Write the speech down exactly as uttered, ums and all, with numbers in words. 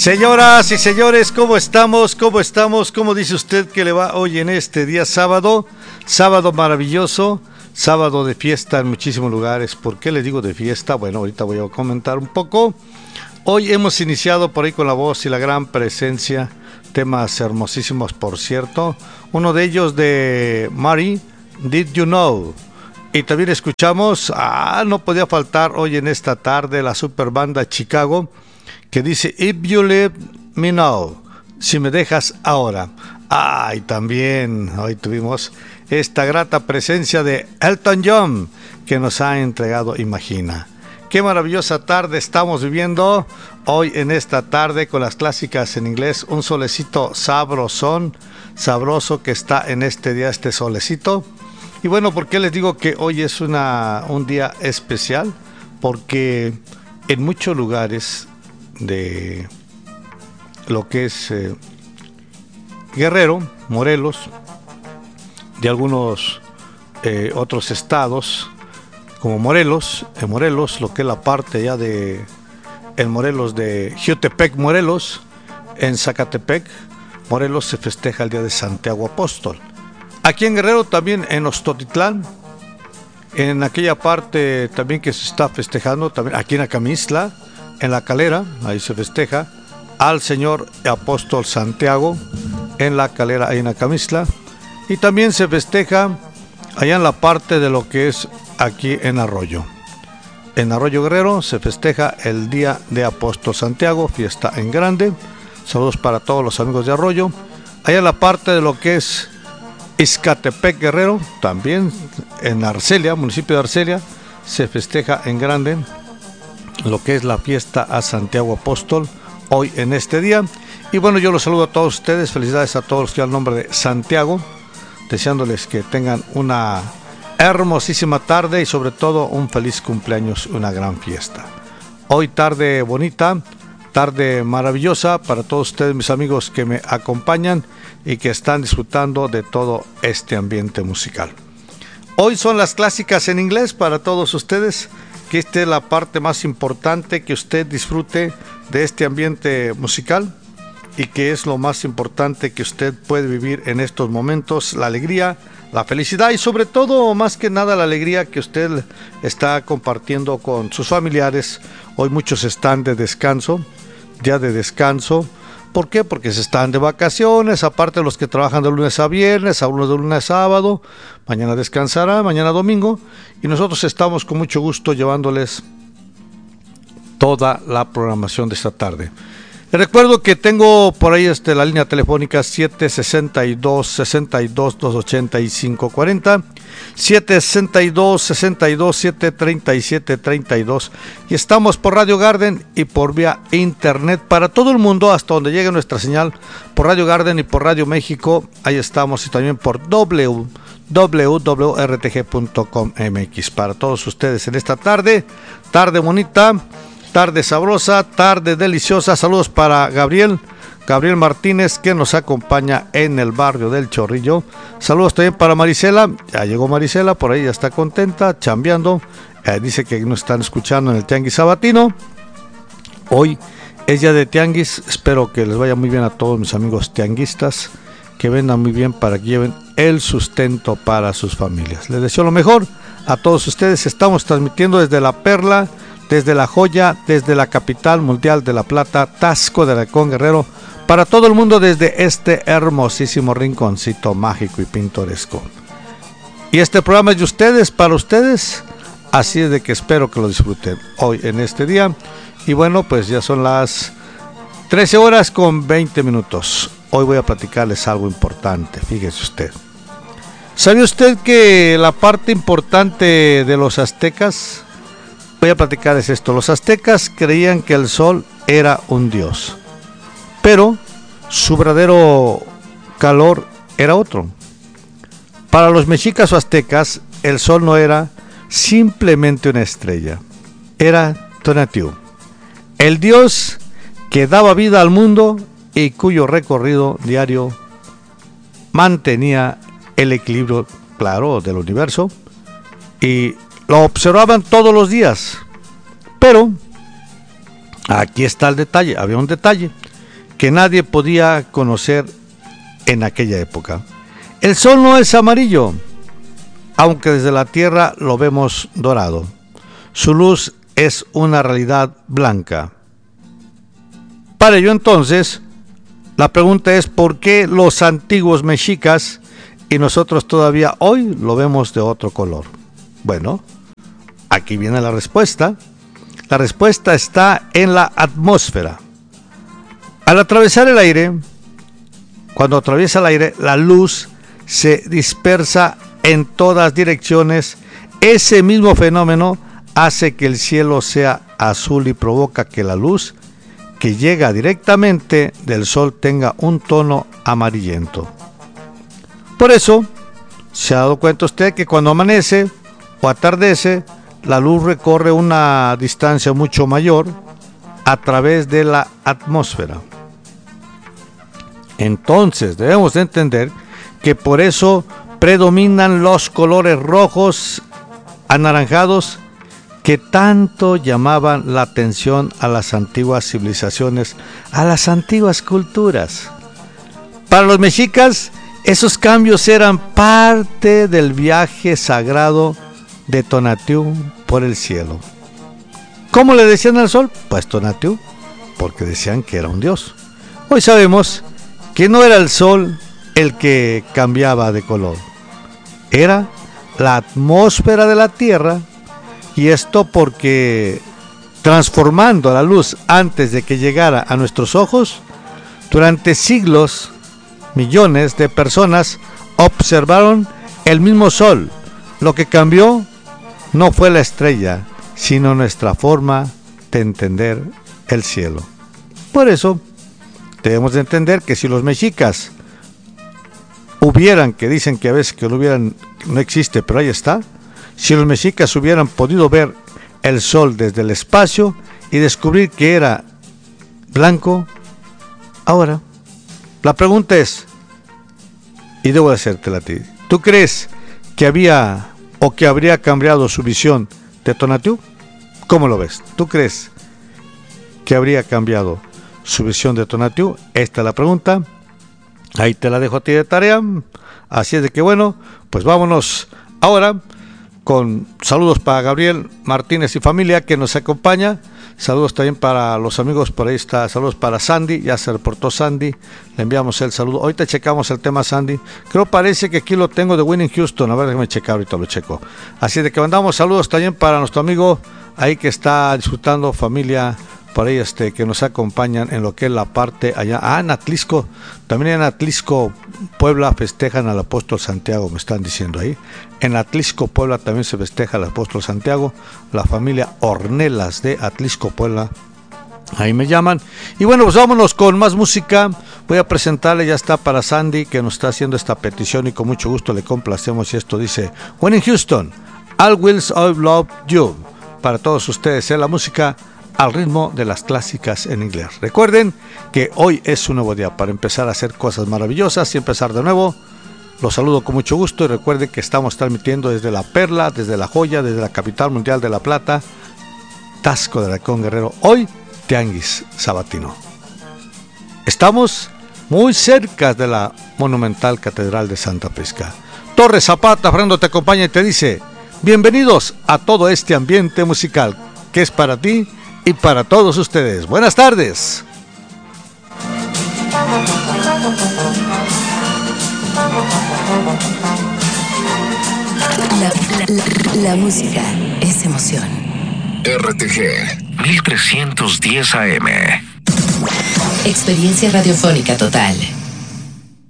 Señoras y señores, ¿cómo estamos? ¿Cómo estamos? ¿Cómo dice usted que le va hoy en este día sábado? Sábado maravilloso, sábado de fiesta en muchísimos lugares. ¿Por qué le digo de fiesta? Bueno, ahorita voy a comentar un poco. Hoy hemos iniciado por ahí con la voz y la gran presencia, temas hermosísimos por cierto. Uno de ellos de Mari, Did You Know? Y también escuchamos, ah, no podía faltar hoy en esta tarde la super banda Chicago, que dice If You Let Me Now, si me dejas ahora. Ah, y también hoy tuvimos esta grata presencia de Elton John, que nos ha entregado Imagina. Qué maravillosa tarde estamos viviendo hoy en esta tarde con las clásicas en inglés, un solecito sabrosón, sabroso que está en este día, este solecito. Y bueno, ¿por qué les digo que hoy es una, un día especial? Porque en muchos lugares de lo que es eh, Guerrero, Morelos, de algunos eh, otros estados como Morelos, en Morelos, lo que es la parte ya de en Morelos de Jiotepec, Morelos, en Zacatepec, Morelos, se festeja el día de Santiago Apóstol. Aquí en Guerrero también en Ostotitlán, en aquella parte también que se está festejando, también aquí en Acamisla, en La Calera, ahí se festeja al Señor Apóstol Santiago, en La Calera, ahí en Acamisla, y también se festeja allá en la parte de lo que es aquí en Arroyo. En Arroyo Guerrero se festeja el Día de Apóstol Santiago, fiesta en grande. Saludos para todos los amigos de Arroyo. Allá en la parte de lo que es Izcatepec Guerrero, también en Arcelia, municipio de Arcelia, se festeja en grande lo que es la fiesta a Santiago Apóstol hoy en este día. Y bueno, yo los saludo a todos ustedes, felicidades a todos los que al nombre de Santiago, deseándoles que tengan una hermosísima tarde y sobre todo un feliz cumpleaños, una gran fiesta. Hoy tarde bonita, tarde maravillosa para todos ustedes, mis amigos que me acompañan y que están disfrutando de todo este ambiente musical. Hoy son las clásicas en inglés para todos ustedes, que esta es la parte más importante, que usted disfrute de este ambiente musical y que es lo más importante que usted puede vivir en estos momentos, la alegría, la felicidad y sobre todo, más que nada, la alegría que usted está compartiendo con sus familiares. Hoy muchos están de descanso, día de descanso. ¿Por qué? Porque se están de vacaciones, aparte de los que trabajan de lunes a viernes, algunos de lunes a sábado, mañana descansará, mañana domingo, y nosotros estamos con mucho gusto llevándoles toda la programación de esta tarde. Les recuerdo que tengo por ahí este, la línea telefónica siete sesenta y dos, sesenta y dos, doscientos ochenta y cinco cuarenta, siete sesenta y dos, sesenta y dos, setecientos treinta y siete, treinta y dos, y estamos por Radio Garden y por vía internet para todo el mundo, hasta donde llegue nuestra señal, por Radio Garden y por Radio México, ahí estamos, y también por w w w punto r t g punto com m x para todos ustedes en esta tarde, tarde bonita, tarde sabrosa, tarde deliciosa. Saludos para Gabriel, Gabriel Martínez, que nos acompaña en el barrio del Chorrillo. Saludos también para Marisela, ya llegó Marisela, por ahí ya está contenta, chambeando. Eh, dice que nos están escuchando en el Tianguis Sabatino. Hoy es día de Tianguis, espero que les vaya muy bien a todos mis amigos tianguistas, que vendan muy bien para que lleven el sustento para sus familias. Les deseo lo mejor a todos ustedes. Estamos transmitiendo desde La Perla, desde La Joya, desde la capital mundial de La Plata, Taxco de Alarcón, Guerrero, para todo el mundo desde este hermosísimo rinconcito mágico y pintoresco. Y este programa es de ustedes, para ustedes, así es de que espero que lo disfruten hoy en este día. Y bueno, pues ya son las trece horas con veinte minutos. Hoy voy a platicarles algo importante, fíjese usted. ¿Sabe usted que la parte importante de los aztecas, voy a platicarles esto, los aztecas creían que el sol era un dios, pero su verdadero calor era otro. Para los mexicas o aztecas, el sol no era simplemente una estrella, era Tonatiuh, el dios que daba vida al mundo y cuyo recorrido diario mantenía el equilibrio, claro, del universo, y lo observaban todos los días. Pero aquí está el detalle, había un detalle. que nadie podía conocer en aquella época. El sol no es amarillo, aunque desde la Tierra lo vemos dorado. Su luz es una realidad blanca. Para ello entonces, la pregunta es ¿por qué los antiguos mexicas y nosotros todavía hoy lo vemos de otro color? Bueno, aquí viene la respuesta. La respuesta está en la atmósfera. Al atravesar el aire, cuando atraviesa el aire, la luz se dispersa en todas direcciones. Ese mismo fenómeno hace que el cielo sea azul y provoca que la luz que llega directamente del sol tenga un tono amarillento. Por eso, ¿se ha dado cuenta usted que cuando amanece o atardece, la luz recorre una distancia mucho mayor a través de la atmósfera? Entonces debemos de entender que por eso predominan los colores rojos, anaranjados, que tanto llamaban la atención a las antiguas civilizaciones, a las antiguas culturas. Para los mexicas, esos cambios eran parte del viaje sagrado de Tonatiuh por el cielo. ¿Cómo le decían al sol? Pues Tonatiuh, porque decían que era un dios. Hoy sabemos que no era el sol el que cambiaba de color, era la atmósfera de la Tierra, y esto porque transformando la luz antes de que llegara a nuestros ojos, durante siglos, millones de personas observaron el mismo sol. Lo que cambió no fue la estrella, sino nuestra forma de entender el cielo. Por eso, debemos de entender que si los mexicas hubieran, que dicen que a veces que lo hubieran, no existe, pero ahí está, si los mexicas hubieran podido ver el sol desde el espacio y descubrir que era blanco, ahora, la pregunta es, y debo hacértela a ti, ¿tú crees que había o que habría cambiado su visión de Tonatiuh? ¿Cómo lo ves? ¿Tú crees que habría cambiado su visión de Tonatiuh? Esta es la pregunta. Ahí te la dejo a ti de tarea. Así es de que bueno, pues vámonos ahora con saludos para Gabriel Martínez y familia que nos acompaña. Saludos también para los amigos, por ahí está, saludos para Sandy, ya se reportó Sandy, le enviamos el saludo. Ahorita checamos el tema Sandy, creo parece que aquí lo tengo de Whitney Houston, a ver déjame checar, ahorita lo checo. Así de que mandamos saludos también para nuestro amigo ahí que está disfrutando, familia por ahí este que nos acompañan en lo que es la parte allá, ah, en Atlisco, también en Atlisco, Puebla festejan al apóstol Santiago, me están diciendo ahí. En Atlisco, Puebla también se festeja al apóstol Santiago, la familia Ornelas de Atlisco, Puebla, ahí me llaman. Y bueno, pues vámonos con más música. Voy a presentarle, ya está para Sandy, que nos está haciendo esta petición y con mucho gusto le complacemos. Y esto dice, Whitney Houston, All Wheels of Love You. Para todos ustedes, es la música al ritmo de las clásicas en inglés. Recuerden que hoy es un nuevo día para empezar a hacer cosas maravillosas y empezar de nuevo. Los saludo con mucho gusto y recuerden que estamos transmitiendo desde La Perla, desde La Joya, desde la capital mundial de La Plata, Taxco de Alarcón Guerrero, hoy Tianguis Sabatino. Estamos muy cerca de la monumental Catedral de Santa Prisca. Torres Zapata, Fernando te acompaña y te dice, bienvenidos a todo este ambiente musical que es para ti y para todos ustedes. Buenas tardes. La, la, la, la música es emoción. R T G mil trescientos diez A M. Experiencia radiofónica total.